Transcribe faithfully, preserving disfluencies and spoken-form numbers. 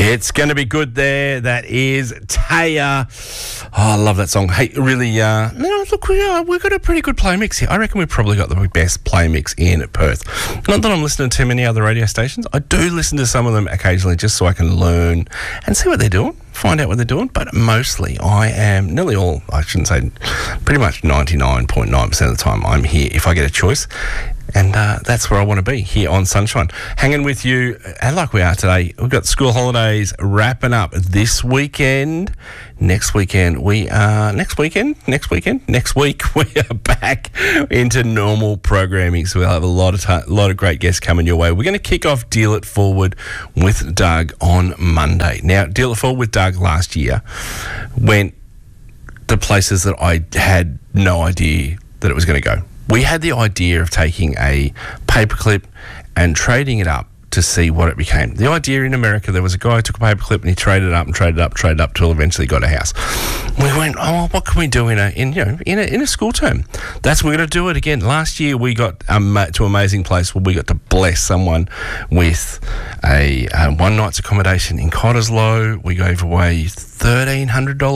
It's going to be good there. That is Taya. Oh, I love that song. Hey, really, uh, no, look, we, uh, we've got a pretty good play mix here. I reckon we've probably got the best play mix in Perth. Not that I'm listening to many other radio stations. I do listen to some of them occasionally just so I can learn and see what they're doing, find out what they're doing. But mostly I am, nearly all, I shouldn't say, pretty much ninety-nine point nine percent of the time I'm here if I get a choice. And uh, that's where I want to be, here on Sunshine. Hanging with you, and like we are today, we've got school holidays wrapping up this weekend. Next weekend, we are, next weekend, next weekend, next week, we are back into normal programming. So we'll have a lot of, t- lot of great guests coming your way. We're going to kick off Deal It Forward with Doug on Monday. Now, Deal It Forward with Doug last year went to places that I had no idea that it was going to go. We had the idea of taking a paperclip and trading it up to see what it became. The idea in America, there was a guy who took a paperclip and he traded it up and traded it up, traded it up till eventually got a house. We went, oh, what can we do in a in you know in a in a school term? That's we're going to do it again. Last year we got um, to an amazing place where we got to bless someone with a um, one night's accommodation in Cottesloe. We gave away thirteen hundred dollars.